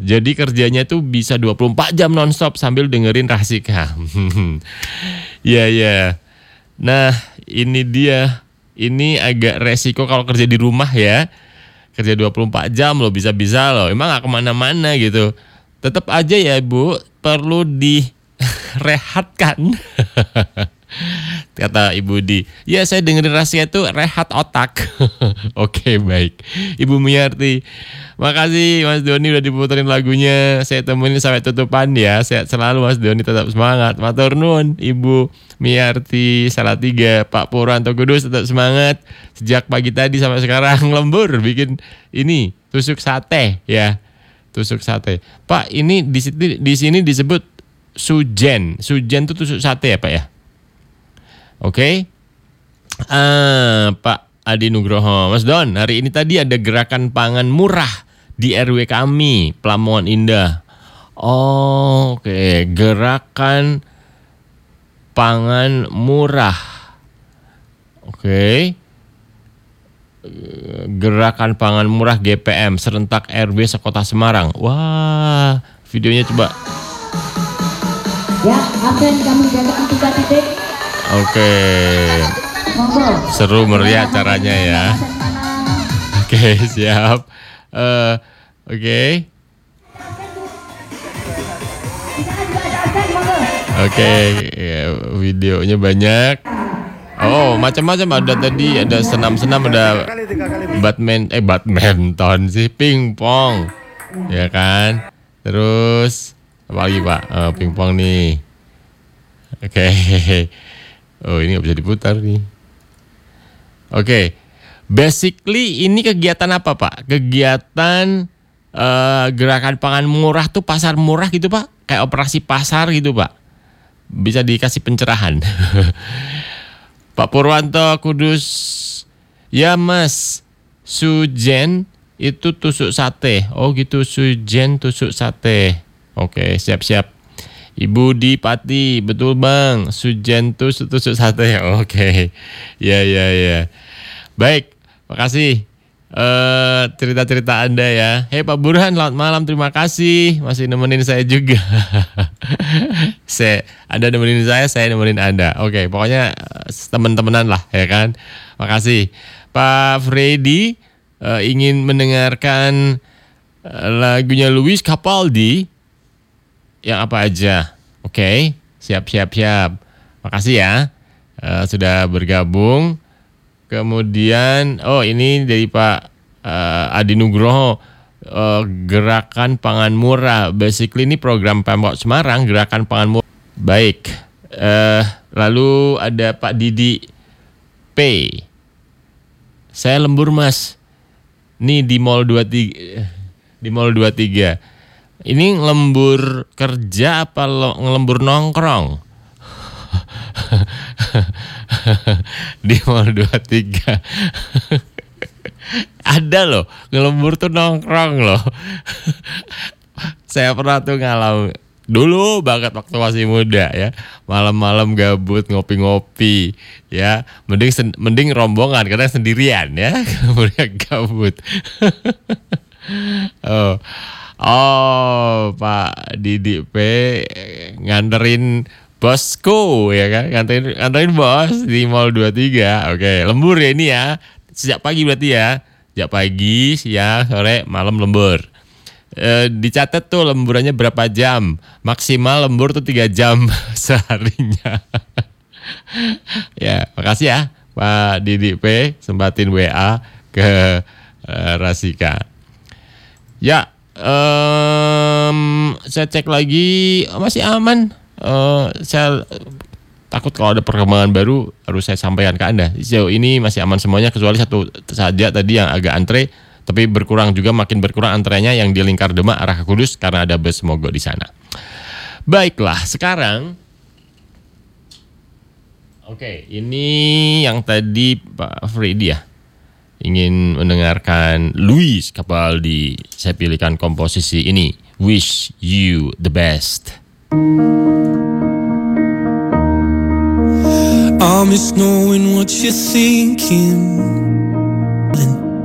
Jadi kerjanya tuh bisa 24 jam nonstop sambil dengerin Rasika. Ya. Nah, ini dia. Ini agak resiko kalau kerja di rumah ya. Kerja 24 jam loh, bisa-bisa loh. Emang gak kemana-mana gitu. Tetap aja ya Bu, perlu direhatkan. Kata Ibu Di, ya saya dengerin Rasika itu rehat otak. Oke, baik. Ibu Miyarti, makasih Mas Doni udah diputerin lagunya. Saya temenin sampai tutupan ya. Sehat selalu Mas Doni, tetap semangat. Matur nuwun Ibu Miyarti Salatiga. Pak Purwanto Kudus tetap semangat. Sejak pagi tadi sampai sekarang lembur bikin ini tusuk sate ya. Tusuk sate. Pak, ini di sini disebut sujen. Sujen itu tusuk sate ya, Pak ya? Oke. Pak Adi Nugroho. Mas Don, hari ini tadi ada gerakan pangan murah di RW kami, Pelamongan Indah. Oke, gerakan pangan murah. Oke. Gerakan pangan murah GPM serentak RW sekota Semarang. Wah, videonya coba. Ya, akan kami datang 3 titik. Oke. Seru meriah caranya ya. Oke, siap. Oke. Oke, videonya banyak. Oh, macam-macam ada tadi, ada senam-senam, ada badminton sih, pingpong. Ya kan? Terus apa lagi, Pak? Pingpong nih. Oke. Oh, ini nggak bisa diputar nih. Oke. Basically ini kegiatan apa, Pak? Kegiatan gerakan pangan murah tuh pasar murah gitu, Pak? Kayak operasi pasar gitu, Pak? Bisa dikasih pencerahan. Pak Purwanto Kudus. Ya, Mas. Sujen itu tusuk sate. Oh, gitu. Sujen tusuk sate. Oke, siap-siap. Ibu Di Pati, betul Bang. Sujen tusuk sate. Oke. Ya. Baik, makasih cerita-cerita Anda ya. Hei Pak Burhan, selamat malam, terima kasih masih nemenin saya juga. Anda nemenin saya nemenin Anda. Oke, pokoknya teman-temanan lah ya kan. Makasih. Pak Freddy ingin mendengarkan lagunya Luis Capaldi. Yang apa aja. Oke, siap. Makasih ya sudah bergabung. Kemudian, ini dari Pak Adi Nugroho, gerakan pangan murah. Basically ini program Pemkot Semarang, gerakan pangan murah. Baik, lalu ada Pak Didi P. Saya lembur Mas. Nih di Mall 23. Di Mall 23. Ini lembur kerja apa ngelembur nongkrong? Di Mall 23. Ada loh, ngelembur tuh nongkrong loh. Saya pernah tuh ngalamin dulu banget waktu masih muda ya. Malam-malam gabut ngopi-ngopi ya. Mending rombongan karena sendirian ya. Kemudian gabut. Oh, Pak Didi P nganterin bosku ya kan, nganterin bos di Mall 23. Oke, lembur ya ini ya. Sejak pagi berarti ya. Sejak pagi, siang, sore, malam lembur. Dicatat tuh lemburannya berapa jam. Maksimal lembur tuh 3 jam seharinya. Ya, makasih ya Pak Didi P, sempatin WA ke Rasika. Ya, saya cek lagi masih aman. Saya takut kalau ada perkembangan baru harus saya sampaikan ke Anda. Sejauh ini masih aman semuanya kecuali satu saja tadi yang agak antre, tapi berkurang juga, makin berkurang antrenya yang di Lingkar Demak arah ke Kudus karena ada bus mogok di sana. Baiklah, sekarang oke, ini yang tadi Pak Freddy ya ingin mendengarkan Luis Capaldi. Saya pilihkan komposisi ini, Wish You the Best. I miss knowing what you're thinking.